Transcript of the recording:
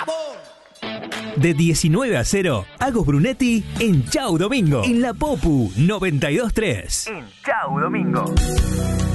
De 19 a 0, Agos Brunetti en Chau Domingo. En la Popu 92.3. En Chau Domingo.